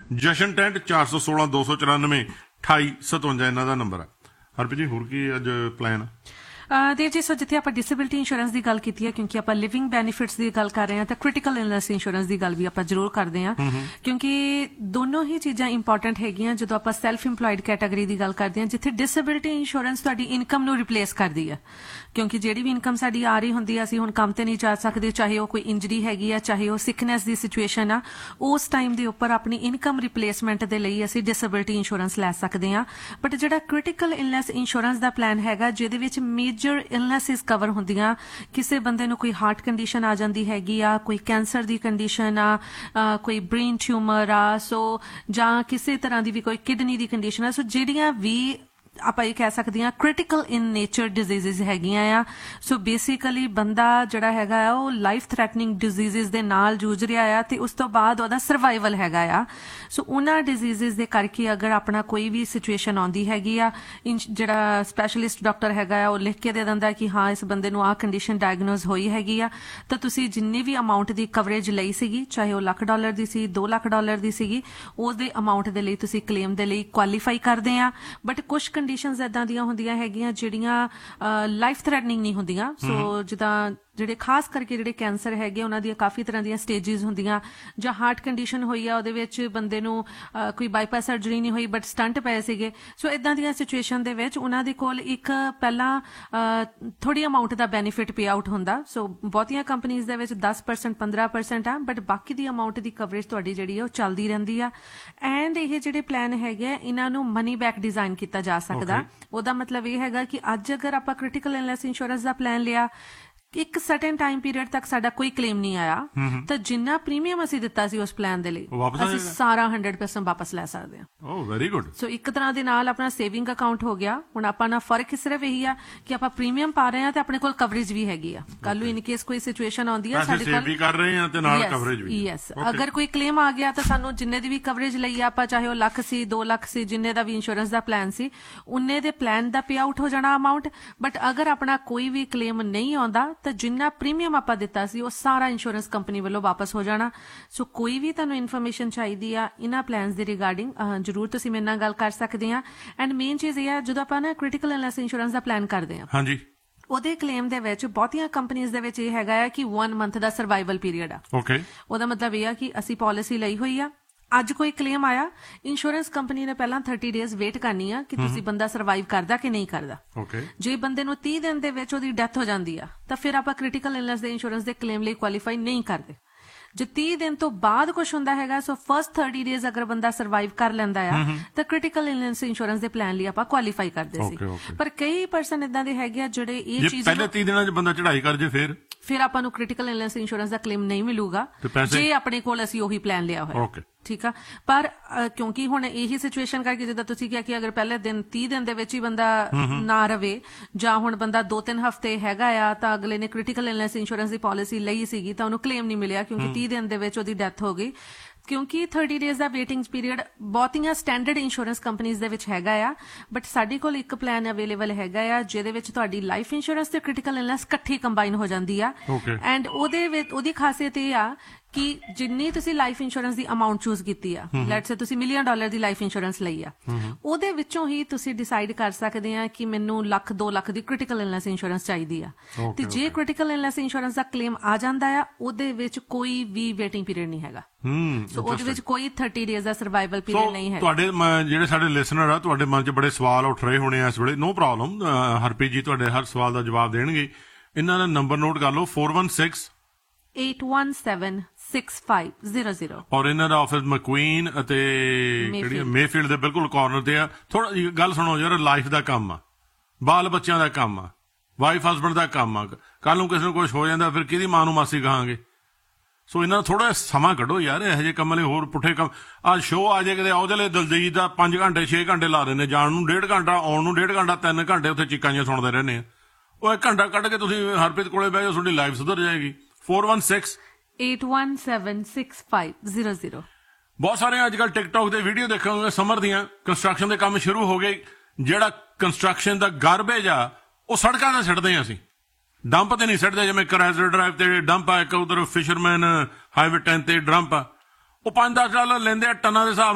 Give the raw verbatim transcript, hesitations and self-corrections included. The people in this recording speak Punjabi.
ਜਸ਼ਨ ਟੈਂਟ ਚਾਰ ਸੌ ਸੋਲਾਂ ਦੋ ਸੌ ਚੁਰਾਨਵੇਂ ਅਠਾਈ ਸਤਵੰਜਾ ਇਹਨਾਂ ਦਾ ਨੰਬਰ ਆ। ਹਰਪ੍ਰੀਤ ਜੀ ਹੋਰ ਕੀ ਅੱਜ ਪਲਾਨ? ਦੇਵ ਜੀ, ਸੋ ਜਿੱਥੇ ਆਪਾਂ ਡਿਸੇਬਿਲਿਟੀ ਇੰਸ਼ੋਰੈਂਸ ਦੀ ਗੱਲ ਕੀਤੀ ਹੈ, ਕਿਉਂਕਿ ਆਪਾਂ ਲਿਵਿੰਗ ਬੈਨੀਫਿਟਸ ਦੀ ਗੱਲ ਕਰ ਰਹੇ ਹਾਂ, ਤਾਂ ਕ੍ਰਿਟੀਕਲ ਇਲਨੈਸ ਇੰਸ਼ੋਰੈਂਸ ਦੀ ਗੱਲ ਵੀ ਆਪਾਂ ਜ਼ਰੂਰ ਕਰਦੇ ਹਾਂ, ਕਿਉਂਕਿ ਦੋਨੋਂ ਹੀ ਚੀਜ਼ਾਂ ਇੰਪੋਰਟੈਂਟ ਹੈਗੀਆਂ ਜਦੋਂ ਆਪਾਂ ਸੈਲਫ ਇੰਪਲੋਇਡ ਕੈਟਾਗਰੀ ਦੀ ਗੱਲ ਕਰਦੇ ਹਾਂ, ਜਿੱਥੇ ਡਿਸੇਬਿਲਿਟੀ ਇੰਸ਼ੋਰੈਂਸ ਤੁਹਾਡੀ ਇਨਕਮ ਨੂੰ ਰਿਪਲੇਸ ਕਰਦੀ ਹੈ। ਕਿਉਂਕਿ ਜਿਹੜੀ ਵੀ ਇਨਕਮ ਸਾਡੀ ਆ ਰਹੀ ਹੁੰਦੀ ਹੈ, ਅਸੀਂ ਹੁਣ ਕੰਮ ਤੇ ਨਹੀਂ ਜਾ ਸਕਦੇ, ਚਾਹੇ ਉਹ ਕੋਈ ਇੰਜਰੀ ਹੈਗੀ ਆ, ਚਾਹੇ ਉਹ ਸਿਕਨੈਸ ਦੀ ਸਿਚੁਏਸ਼ਨ ਆ, ਉਸ ਟਾਈਮ ਦੇ ਉੱਪਰ ਆਪਣੀ ਇਨਕਮ ਰਿਪਲੇਸਮੈਂਟ ਦੇ ਲਈ ਅਸੀਂ ਡਿਸੇਬਿਲਿਟੀ ਇੰਸ਼ੋਰੈਂਸ ਲੈ ਸਕਦੇ ਹਾਂ। ਬਟ ਜਿਹੜਾ ਕ੍ਰਿਟੀਕਲ ਇਲਨੈਸ ਇੰਸ਼ੋਰੈਂਸ ਦਾ ਪਲਾਨ ਹੈਗਾ, ਜਿਹਦੇ ਵਿੱਚ ਮੇਜਰ ਇਲਨੈਸਿਸ ਕਵਰ ਹੁੰਦੀਆਂ, ਕਿਸੇ ਬੰਦੇ ਨੂੰ ਕੋਈ ਹਾਰਟ ਕੰਡੀਸ਼ਨ ਆ ਜਾਂਦੀ ਹੈਗੀ ਆ, ਕੋਈ ਕੈਂਸਰ ਦੀ ਕੰਡੀਸ਼ਨ ਆ, ਕੋਈ ਬ੍ਰੇਨ ਟਿਊਮਰ ਆ, ਸੋ ਜਾਂ ਕਿਸੇ ਤਰ੍ਹਾਂ ਦੀ ਵੀ ਕੋਈ ਕਿਡਨੀ ਦੀ ਕੰਡੀਸ਼ਨ ਆ, ਸੋ ਜਿਹੜੀਆਂ ਵੀ ਆਪਾਂ ਇਹ ਕਹਿ ਸਕਦੇ ਹਾਂ ਕ੍ਰਿਟੀਕਲ ਇਨ ਨੇਚਰ ਡਿਜ਼ੀਜ਼ਿਜ਼ ਹੈਗੀਆਂ ਆ। ਸੋ ਬੇਸਿਕਲੀ ਬੰਦਾ ਜਿਹੜਾ ਹੈਗਾ ਆ ਉਹ ਲਾਈਫ ਥ੍ਰੈਟਨਿੰਗ ਡਿਜ਼ੀਜ਼ਿਜ਼ ਦੇ ਨਾਲ ਜੂਝ ਰਿਹਾ ਆ, ਤੇ ਉਸ ਤੋਂ ਬਾਅਦ ਉਹਦਾ ਸਰਵਾਈਵਲ ਹੈਗਾ ਆ। ਸੋ ਉਹਨਾਂ ਡਿਜ਼ੀਜ਼ਿਜ਼ ਦੇ ਕਰਕੇ ਅਗਰ ਆਪਣਾ ਕੋਈ ਵੀ ਸਿਚੁਏਸ਼ਨ ਆਉਂਦੀ ਹੈਗੀ ਆ, ਜਿਹੜਾ ਸਪੈਸ਼ਲਿਸਟ ਡਾਕਟਰ ਹੈਗਾ ਆ ਉਹ ਲਿਖ ਕੇ ਦੇ ਦਿੰਦਾ ਕਿ ਹਾਂ ਇਸ ਬੰਦੇ ਨੂੰ ਆਹ ਕੰਡੀਸ਼ਨ ਡਾਇਗਨੋਜ਼ ਹੋਈ ਹੈਗੀ ਆ, ਤਾਂ ਤੁਸੀਂ ਜਿੰਨੀ ਵੀ ਅਮਾਊਂਟ ਦੀ ਕਵਰੇਜ ਲਈ ਸੀਗੀ, ਚਾਹੇ ਉਹ ਲੱਖ ਡਾਲਰ ਦੀ ਸੀ, ਦੋ ਲੱਖ ਡਾਲਰ ਦੀ ਸੀਗੀ, ਉਹਦੇ ਅਮਾਊਂਟ ਦੇ ਲਈ ਤੁਸੀਂ ਕਲੇਮ ਦੇ ਲਈ ਕੁਆਲੀਫਾਈ ਕਰਦੇ ਆ। ਬਟ ਕੁਛ ਕੰਡੀਸ਼ਨਸ ਏਦਾਂ ਦੀਆਂ ਹੁੰਦੀਆਂ ਹੈਗੀਆਂ ਜਿਹੜੀਆਂ ਲਾਈਫ ਥ੍ਰੈਟਨਿੰਗ ਨਹੀਂ ਹੁੰਦੀਆਂ। ਸੋ ਜਿੱਦਾਂ ਜਿਹੜੇ ਖਾਸ ਕਰਕੇ ਜਿਹੜੇ ਕੈਂਸਰ ਹੈਗੇ ਉਹਨਾਂ ਦੀਆਂ ਕਾਫੀ ਤਰ੍ਹਾਂ ਦੀਆਂ ਸਟੇਜਿਸ ਹੁੰਦੀਆਂ, ਜਾਂ ਹਾਰਟ ਕੰਡੀਸ਼ਨ ਹੋਈ ਆ ਉਹਦੇ ਵਿੱਚ ਬੰਦੇ ਨੂੰ ਕੋਈ ਬਾਈਪਾਸ ਸਰਜਰੀ ਨਹੀਂ ਹੋਈ ਬਟ ਸਟੰਟ ਪਏ ਸੀਗੇ। ਸੋ ਇਦਾਂ ਦੀਆਂ ਸਿਚੁਏਸ਼ਨ ਦੇ ਵਿੱਚ ਉਹਨਾਂ ਦੇ ਕੋਲ ਇੱਕ ਪਹਿਲਾਂ ਥੋੜੀ ਅਮਾਊਂਟ ਦਾ ਬੈਨੀਫਿਟ ਪੇ ਆਊਟ ਹੁੰਦਾ। ਸੋ ਬਹੁਤੀਆਂ ਕੰਪਨੀਜ਼ ਦੇ ਵਿੱਚ ਦਸ ਪਰਸੈਂਟ ਪੰਦਰਾਂ ਪਰਸੈਂਟ ਆ, ਬਟ ਬਾਕੀ ਦੀ ਅਮਾਊਂਟ ਦੀ ਕਵਰੇਜ ਤੁਹਾਡੀ ਜਿਹੜੀ ਉਹ ਚੱਲਦੀ ਰਹਿੰਦੀ ਆ। ਐਂਡ ਇਹ ਜਿਹੜੇ ਪਲਾਨ ਹੈਗੇ ਇਹਨਾਂ ਨੂੰ ਮਨੀ ਬੈਕ ਡਿਜ਼ਾਈਨ ਕੀਤਾ ਜਾ ਸਕਦਾ। ਉਹਦਾ ਮਤਲਬ ਇਹ ਹੈਗਾ ਕਿ ਅੱਜ ਅਗਰ ਆਪਾਂ ਕ੍ਰਿਟੀਕਲ ਇਲਨੈਸ ਇੰਸ਼ੋਰੈਂਸ ਦਾ ਪਲਾਨ ਲਿਆ, ਇੱਕ ਸਰਟਨ ਟਾਈਮ ਪੀਰੀਅਡ ਤੱਕ ਸਾਡਾ ਕੋਈ ਕਲੇਮ ਨਹੀਂ ਆਇਆ, ਤਾਂ ਜਿੰਨਾ ਪ੍ਰੀਮੀਅਮ ਅਸੀਂ ਦਿੱਤਾ ਸੀ ਉਸ ਪਲਾਨ ਦੇ ਲਈ ਅਸੀਂ ਸਾਰਾ ਹੰਡਰਡ ਪਰਸੈਂਟ ਵਾਪਸ ਲੈ ਸਕਦੇ ਹਾਂ। ਓ ਵੈਰੀ ਗੁੱਡ। ਸੋ ਇੱਕ ਤਰ੍ਹਾਂ ਦੇ ਨਾਲ ਆਪਣਾ ਸੇਵਿੰਗ ਅਕਾਊਂਟ ਹੋ ਗਿਆ। ਹੁਣ ਆਪਾਂ ਨਾਲ ਫਰਕ ਸਿਰਫ ਇਹੀ ਆ ਕਿ ਆਪਾਂ ਪ੍ਰੀਮੀਅਮ ਪਾ ਰਹੇ ਹਾਂ ਤੇ ਆਪਣੇ ਕੋਲ ਕਵਰੇਜ ਵੀ ਹੈਗੀ ਆ। ਕੱਲ ਨੂੰ ਇਨ ਕੇਸ ਕੋਈ ਸਿਚੁਏਸ਼ਨ ਆਉਂਦੀ ਆ ਸਾਡੇ ਕੋਲ ਕਰ ਰਹੇ ਹਾਂ ਤੇ ਨਾਲ ਕਵਰੇਜ ਵੀ। ਯੈਸ, ਅਗਰ ਕੋਈ ਕਲੇਮ ਆ ਗਿਆ ਤਾਂ ਸਾਨੂੰ ਜਿੰਨੇ ਦੀ ਵੀ ਕਵਰੇਜ ਲਈ ਆਪਾਂ, ਚਾਹੇ ਉਹ ਲੱਖ ਸੀ, ਦੋ ਲੱਖ ਸੀ, ਜਿੰਨੇ ਦਾ ਵੀ ਇੰਸ਼ੋਰੈਂਸ ਦਾ ਪਲਾਨ ਸੀ, ਉਨੇ ਦੇ ਪਲਾਨ ਦਾ ਪੇ ਆਊਟ ਹੋ ਜਾਣਾ ਅਮਾਊਂਟ। ਬਟ ਅਗਰ ਆਪਣਾ ਕੋਈ ਵੀ ਕਲੇਮ ਨਹੀਂ ਆਉਂਦਾ ਤਾਂ ਜਿੰਨਾ ਪ੍ਰੀਮੀਅਮ ਆਪਾਂ ਦਿੱਤਾ ਸੀ ਉਹ ਸਾਰਾ ਇੰਸ਼ੋਰੈਂਸ ਕੰਪਨੀ ਵੱਲੋਂ ਵਾਪਸ ਹੋ ਜਾਣਾ। ਸੋ ਕੋਈ ਵੀ ਤੁਹਾਨੂੰ ਇਨਫੋਰਮੇਸ਼ਨ ਚਾਹੀਦੀ ਆ ਇਹਨਾਂ ਪਲਾਨਸ ਦੇ ਰਿਗਾਰਡਿੰਗ, ਜ਼ਰੂਰ ਤੁਸੀਂ ਮੇਰੇ ਨਾਲ ਗੱਲ ਕਰ ਸਕਦੇ ਆ। ਐਂਡ ਮੇਨ ਚੀਜ਼ ਇਹ ਆ, ਜਦੋਂ ਆਪਾਂ ਨਾ ਕ੍ਰਿਟੀਕਲ ਇਲਨੈਸ ਇੰਸ਼ੋਰੈਂਸ ਦਾ ਪਲਾਨ ਕਰਦੇ ਆ, ਹਾਂਜੀ, ਉਹਦੇ ਕਲੇਮ ਦੇ ਵਿੱਚ ਬਹੁਤੀਆਂ ਕੰਪਨੀਆਂ ਦੇ ਵਿੱਚ ਇਹ ਹੈਗਾ ਆ ਕਿ ਵਨ ਮੰਥ ਦਾ ਸਰਵਾਈਵਲ ਪੀਰੀਅਡ ਆ। ਓਕੇ, ਉਹਦਾ ਮਤਲਬ ਇਹ ਆ ਕਿ ਅਸੀਂ ਪਾਲਿਸੀ ਲਈ ਹੋਈ ਆ, ਅੱਜ ਕੋਈ ਕਲੇਮ ਆਇਆ, ਇੰਸ਼ੋਰੈਂਸ ਕੰਪਨੀ ਨੇ ਪਹਿਲਾਂ ਥਰਟੀ ਡੇਜ਼ ਵੇਟ ਕਰਨੀ ਆ ਕਿ ਤੁਸੀਂ ਬੰਦਾ ਸਰਵਾਈਵ ਕਰਦਾ ਕਿ ਨਹੀਂ ਕਰਦਾ। ਜੇ ਬੰਦੇ ਨੂੰ ਤੀਹ ਦਿਨ ਦੇ ਵਿੱਚ ਉਹਦੀ ਡੈਥ ਹੋ ਜਾਂਦੀ ਆ ਤਾਂ ਫਿਰ ਆਪਾਂ ਕ੍ਰਿਟੀਕਲ ਇਲਨੈਸ ਦੇ ਇੰਸ਼ੋਰੈਂਸ ਦੇ ਕਲੇਮ ਲਈ ਕੁਆਲੀਫਾਈ ਨਹੀਂ ਕਰਦੇ। ਜੇ ਤੀਹ ਦਿਨ ਤੋਂ ਬਾਅਦ ਕੁਝ ਹੁੰਦਾ ਹੈਗਾ, ਸੋ ਫਸਟ ਥਰਟੀ ਡੇਜ਼ ਅਗਰ ਬੰਦਾ ਸਰਵਾਈਵ ਕਰ ਲੈਂਦਾ ਆ ਤਾਂ ਕ੍ਰਿਟੀਕਲ ਇਲਨੈਸ ਇੰਸ਼ੋਰੈਂਸ ਦੇ ਪਲਾਨ ਲਈ ਆਪਾਂ ਕੁਆਲੀਫਾਈ ਕਰਦੇ ਸੀ। ਪਰ ਕਈ ਪਰਸਨ ਇਦਾਂ ਦੇ ਹੈਗੇ ਆ ਜਿਹੜੇ ਇਹ ਚੀਜ਼ ਪਹਿਲੇ ਤੀਹ ਦਿਨਾਂ 'ਚ ਬੰਦਾ ਚੜਾਈ ਕਰ ਜੇ ਫਿਰ ਫਿਰ ਆਪਾਂ ਨੂੰ ਕ੍ਰਿਟੀਕਲ ਇਲਨੈਸ ਇੰਸ਼ੋਰੈਂਸ ਦਾ ਕਲੇਮ ਨਹੀਂ ਮਿਲੂਗਾ ਜੇ ਆਪਣੇ ਕੋਲ ਅਸੀਂ ਉਹੀ ਪਲਾਨ ਲਿਆ ਹੋਇਆ। ਠੀਕ ਆ, ਪਰ ਕਿਉਂਕਿ ਹੁਣ ਇਹੀ ਸਿਚੁਏਸ਼ਨ ਕਰਕੇ ਜਿੱਦਾਂ ਤੁਸੀਂ ਕਿਹਾ ਕਿ ਅਗਰ ਪਹਿਲੇ ਦਿਨ ਤੀਹ ਦਿਨ ਦੇ ਵਿੱਚ ਹੀ ਬੰਦਾ ਨਾ ਰਵੇ, ਜਾਂ ਹੁਣ ਬੰਦਾ ਦੋ ਤਿੰਨ ਹਫ਼ਤੇ ਹੈਗਾ ਆ ਤਾਂ ਅਗਲੇ ਨੇ ਕ੍ਰਿਟੀਕਲ ਇਲਨੈਸ ਇੰਸ਼ੋਰੈਂਸ ਦੀ ਪਾਲਿਸੀ ਲਈ ਸੀਗੀ ਤਾਂ ਉਹਨੂੰ ਕਲੇਮ ਨਹੀਂ ਮਿਲਿਆ ਕਿਉਂਕਿ ਤੀਹ ਦਿਨ ਦੇ ਵਿੱਚ ਉਹਦੀ ਡੈਥ ਹੋ ਗਈ। ਕਿਉਂਕਿ ਥਰਟੀ ਡੇਜ਼ ਦਾ ਵੇਟਿੰਗ ਪੀਰੀਅਡ ਬਹੁਤੀਆਂ ਸਟੈਂਡਰਡ ਇੰਸ਼ੋਰੈਂਸ ਕੰਪਨੀਜ਼ ਦੇ ਵਿੱਚ ਹੈਗਾ ਆ, ਬਟ ਸਾਡੇ ਕੋਲ ਇੱਕ ਪਲਾਨ ਅਵੇਲੇਬਲ ਹੈਗਾ ਆ ਜਿਹਦੇ ਵਿੱਚ ਤੁਹਾਡੀ ਲਾਈਫ ਇੰਸ਼ੋਰੈਂਸ ਤੇ ਕ੍ਰਿਟੀਕਲ ਇਲਨੈਸ ਇਕੱਠੀ ਕੰਬਾਈਨ ਹੋ ਜਾਂਦੀ ਆ। ਐਂਡ ਉਹਦੇ ਵਿੱਚ ਉਹਦੀ ਖਾਸੀਅਤ ਇਹ ਆ ਕਿ ਜਿੰਨੀ ਤੁਸੀਂ ਲਾਈਫ ਇੰਸ਼ੋਰੈਂਸ ਦੀ ਅਮਾਊਂਟ ਚੂਜ਼ ਕੀਤੀ ਆ, ਲੈਟਸ ਸੇ ਤੁਸੀਂ ਮਿਲੀਅਨ ਡਾਲਰ ਦੀ ਲਾਈਫ ਇੰਸ਼ੋਰੈਂਸ ਲਈ ਆ, ਉਹਦੇ ਵਿੱਚੋਂ ਹੀ ਤੁਸੀਂ ਡਿਸਾਈਡ ਕਰ ਸਕਦੇ ਆ ਕਿ ਮੈਨੂੰ ਲੱਖ ਦੋ ਲੱਖ ਦੀ ਕ੍ਰਿਟੀਕਲ ਇਲਨੈਸ ਇੰਸ਼ੋਰੈਂਸ ਚਾਹੀਦੀ ਆ। ਤੇ ਜੇ ਕ੍ਰਿਟੀਕਲ ਇਲਨੈਸ ਇੰਸ਼ੋਰੈਂਸ ਦਾ ਕਲੇਮ ਆ ਜਾਂਦਾ ਆ, ਉਹਦੇ ਵਿੱਚ ਕੋਈ ਵੀ ਵੇਟਿੰਗ ਪੀਰੀਅਡ ਨਹੀਂ ਹੈਗਾ। ਸੋ ਉਹਦੇ ਵਿੱਚ ਕੋਈ ਥਰਟੀ ਡੇਜ਼ ਦਾ ਸਰਵਾਈਵਲ ਪੀਰੀਅਡ ਨਹੀਂ ਹੈ। ਤੁਹਾਡੇ ਜਿਹੜੇ ਸਾਡੇ ਲਿਸਨਰ ਆ, ਤੁਹਾਡੇ ਮਨ 'ਚ ਬੜੇ ਸਵਾਲ ਉੱਠ ਰਹੇ ਹੋਣੇ ਆ ਇਸ ਵੇਲੇ। ਨੋ ਪ੍ਰੋਬਲਮ, ਹਰਪ੍ਰੀਤ ਜੀ ਤੁਹਾਡੇ ਹਰ ਸਵਾਲ ਦਾ ਜਵਾਬ ਦੇਣਗੇ। ਇਹਨਾਂ ਦਾ ਨੰਬਰ ਨੋਟ ਕਰ ਲਓ, four one six eight one seven six five zero zero. ਔਰ ਇਹਨਾਂ ਦਾ ਆਫਿਸ ਮਕਵੀਨ ਅਤੇ ਜਿਹੜੀ ਮੇਫੀਲਡ ਦੇ ਬਿਲਕੁਲ ਕਾਰਨਰ ਤੇ ਆ। ਥੋੜਾ ਗੱਲ ਸੁਣੋ ਯਾਰ, ਲਾਈਫ ਦਾ ਕੰਮ ਆ, ਬਾਲ ਬੱਚਿਆਂ ਦਾ ਕੰਮ ਆ, ਵਾਈਫ ਹਸਬੈਂਡ ਦਾ ਕੰਮ ਆ। ਕੱਲ ਨੂੰ ਕਿਸੇ ਨੂੰ ਕੁਛ ਹੋ ਜਾਂਦਾ ਫਿਰ ਕਿਹਦੀ ਮਾਂ ਨੂੰ ਮਾਸੀ ਕਹਾਂਗੇ। ਸੋ ਇਹਨਾਂ ਥੋੜਾ ਸਮਾਂ ਕੱਢੋ ਯਾਰ, ਇਹੋ ਜਿਹੇ ਕੰਮ ਲਈ ਹੋਰ ਪੁੱਠੇ ਕੰਮ। ਅੱਜ ਸ਼ੋਅ ਆ ਜਾਏ ਕਿਤੇ, ਉਹਦੇ ਲਈ ਦਲਜੀਤ ਦਾ ਪੰਜ ਘੰਟੇ ਛੇ ਘੰਟੇ ਲਾ ਦਿੰਦੇ, ਜਾਣ ਨੂੰ ਡੇਢ ਘੰਟਾ, ਆਉਣ ਨੂੰ ਡੇਢ ਘੰਟਾ, ਤਿੰਨ ਘੰਟੇ ਉੱਥੇ ਚੀਕਾਂ ਜਿਹੀਆਂ ਸੁਣਦੇ ਰਹਿੰਦੇ ਆ। ਉਹ ਇੱਕ ਘੰਟਾ ਕੱਢ ਕੇ ਤੁਸੀਂ ਹਰਪ੍ਰੀਤ ਕੋਲੇ ਬਹਿ ਜਾਓ, ਤੁਹਾਡੀ ਲਾਈਫ ਸੁਧਰ ਜਾਏਗੀ। Four one six eight one seven six five zero zero. ਬਹੁਤ ਸਾਰੇ ਅੱਜ ਕੱਲ੍ਹ ਟਿਕਟੋਕ ਤੇ ਵੀਡੀਓ ਦੇਖੋਗੇ ਸਮਰ ਦੀਆਂ, ਕੰਸਟਰਕਸ਼ਨ ਦੇ ਕੰਮ ਸ਼ੁਰੂ ਹੋ ਗਏ। ਜਿਹੜਾ ਕੰਸਟਰਕਸ਼ਨ ਦਾ ਗਾਰਬੇਜ ਆ ਉਹ ਸੜਕਾਂ ਤੇ ਸਿੱਟਦੇ ਹਾਂ ਅਸੀਂ, ਡੰਪ ਤੇ ਨਹੀਂ ਸਿੱਟਦੇ। ਜਿਵੇਂ ਕਰੈਜ਼ਰ ਡਰਾਈਵ ਤੇ ਡੰਪ ਆ, ਇੱਕ ਉਧਰ ਫਿਸ਼ਰਮੈਨ ਹਾਈਵੇ ਟੈਨ ਤੇ ਡੰਪ ਆ, ਉਹ ਪੰਜ ਦਸ ਡਾਲਰ ਲੈਂਦੇ ਆ ਟਨਾਂ ਦੇ ਹਿਸਾਬ